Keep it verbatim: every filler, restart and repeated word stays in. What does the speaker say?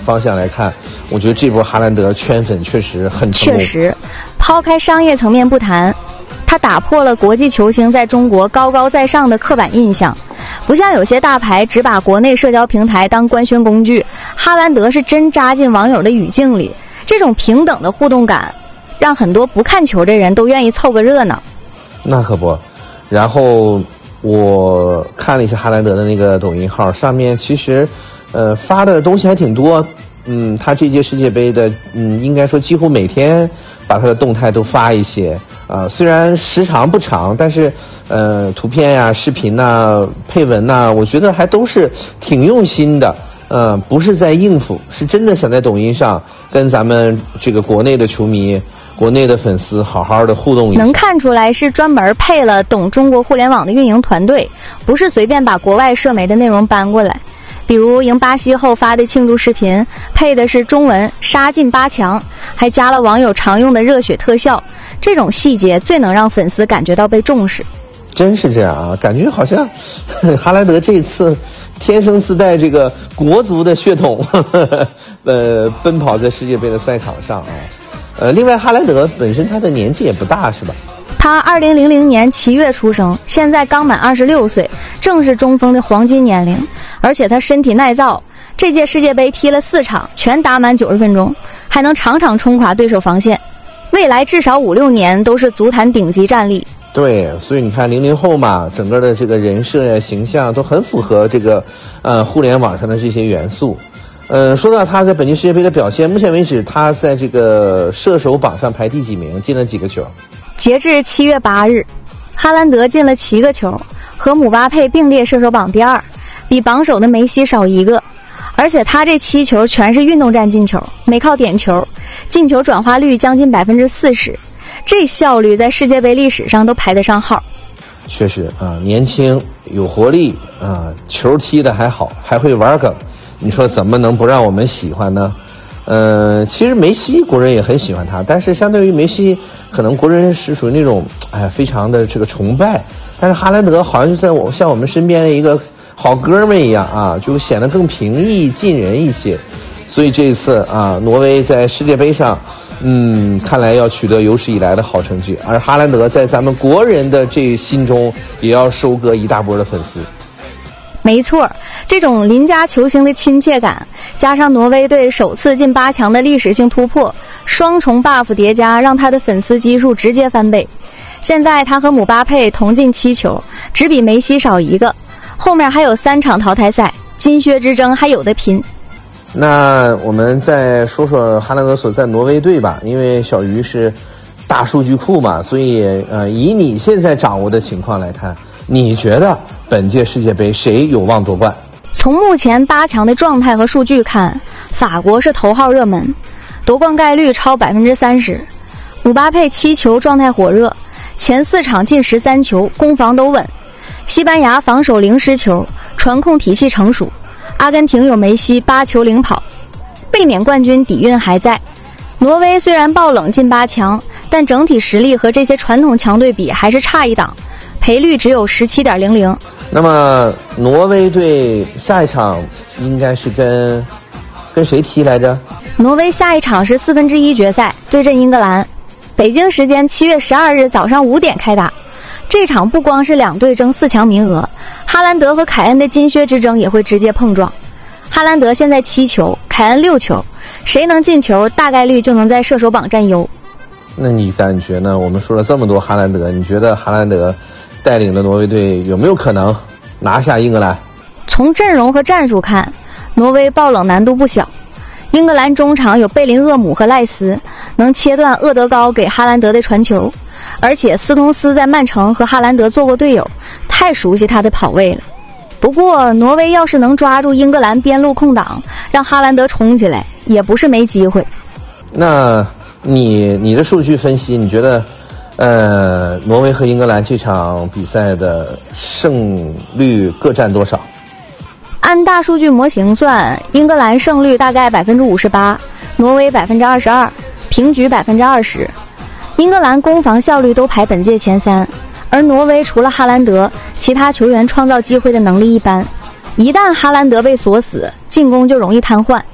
方向来看，我觉得这波哈兰德圈粉确实很成功。 确实，抛开商业层面不谈，他打破了国际球星在中国高高在上的刻板印象。不像有些大牌只把国内社交平台当官宣工具，哈兰德是真扎进网友的语境里，这种平等的互动感让很多不看球的人都愿意凑个热闹。 那可不。然后我看了一下哈兰德的那个抖音号，上面其实呃发的东西还挺多。嗯，他这届世界杯的嗯应该说几乎每天把他的动态都发一些啊、呃，虽然时长不长，但是呃图片呀、视频呐、配文呐，我觉得还都是挺用心的。呃，不是在应付，是真的想在抖音上跟咱们这个国内的球迷、国内的粉丝好好的互动一下。 能看出来是专门配了懂中国互联网的运营团队，不是随便把国外社媒的内容搬过来。比如赢巴西后发的庆祝视频，配的是中文杀进八强，还加了网友常用的热血特效，这种细节最能让粉丝感觉到被重视。 真是这样啊，感觉好像哈兰德这次天生自带这个国足的血统，呵呵呃，奔跑在世界杯的赛场上啊。呃，另外哈兰德本身他的年纪也不大，是吧？ 他二零零零年七月出生，现在刚满二十六岁，正是中锋的黄金年龄。而且他身体耐造，这届世界杯踢了四场，全打满九十分钟，还能场场冲垮对手防线。未来至少五六年都是足坛顶级战力。 对，所以你看零零后嘛，整个的这个人设呀、形象都很符合这个呃互联网上的这些元素。呃，说到他在本届世界杯的表现，目前为止他在这个射手榜上排第几名？进了几个球？ 截至七月八日，哈兰德进了七个球，和姆巴佩并列射手榜第二，比榜首的梅西少一个。而且他这七球全是运动战进球，没靠点球，进球转化率将近百分之四十，这效率在世界杯历史上都排得上号。 确实啊，年轻有活力啊，球踢得还好，还会玩梗，你说怎么能不让我们喜欢呢？呃，其实梅西国人也很喜欢他，但是相对于梅西，可能国人是属于那种哎非常的这个崇拜，但是哈兰德好像就在我像我们身边的一个好哥们一样啊，就显得更平易近人一些。所以这一次啊，挪威在世界杯上，嗯，看来要取得有史以来的好成绩，而哈兰德在咱们国人的这心中也要收割一大波的粉丝。 没错，这种邻家球星的亲切感，加上挪威队首次进八强的历史性突破，双重 buff 叠加，让他的粉丝基数直接翻倍。现在他和姆巴佩同进七球，只比梅西少一个，后面还有三场淘汰赛，金靴之争还有的拼。 那我们再说说哈兰德所在挪威队吧，因为小鱼是大数据库嘛，所以呃，以你现在掌握的情况来看，你觉得本届世界杯谁有望夺冠？ 从目前八强的状态和数据看，法国是头号热门，夺冠概率超百分之三十。姆巴佩七球状态火热，前四场进十三球，攻防都稳。西班牙防守零失球，传控体系成熟。阿根廷有梅西八球领跑，卫冕冠军底蕴还在。挪威虽然爆冷进八强，但整体实力和这些传统强队比还是差一档，赔率只有 十七点零零。 那么挪威队下一场应该是跟跟谁踢来着？ 挪威下一场是四分之一决赛，对阵英格兰，北京时间七月十二日早上五点开打。这场不光是两队争四强名额，哈兰德和凯恩的金靴之争也会直接碰撞。哈兰德现在七球，凯恩六球，谁能进球，大概率就能在射手榜占优。 那你感觉呢？我们说了这么多哈兰德，你觉得哈兰德带领的挪威队有没有可能拿下英格兰？ 从阵容和战术看，挪威爆冷难度不小。英格兰中场有贝林厄姆和赖斯，能切断厄德高给哈兰德的传球，而且斯通斯在曼城和哈兰德做过队友，太熟悉他的跑位了。不过挪威要是能抓住英格兰边路空档，让哈兰德冲起来，也不是没机会。 那你你的数据分析，你觉得呃挪威和英格兰这场比赛的胜率各占多少？ 按大数据模型算，英格兰胜率大概百分之五十八，挪威百分之二十二，平局百分之二十。英格兰攻防效率都排本届前三，而挪威除了哈兰德，其他球员创造机会的能力一般。一旦哈兰德被锁死，进攻就容易瘫痪。